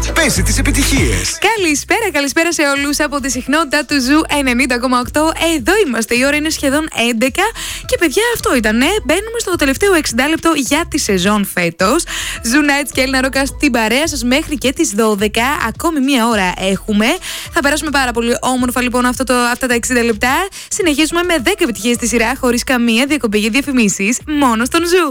Παίζει τις επιτυχίες. Καλησπέρα σε όλους από τη συχνότητα του Ζου 90,8. Εδώ είμαστε, η ώρα είναι σχεδόν 11. Και παιδιά, αυτό ήτανε. Μπαίνουμε στο τελευταίο 60 λεπτό για τη σεζόν φέτος. Ζου Nights και Έλληνα Ρόκα στην παρέα σας μέχρι και τις 12. Ακόμη μία ώρα έχουμε. Θα περάσουμε πάρα πολύ όμορφα λοιπόν αυτά τα 60 λεπτά. Συνεχίζουμε με 10 επιτυχίες στη σειρά, χωρίς καμία διακοπή για διαφημίσεις, μόνο στον Ζου.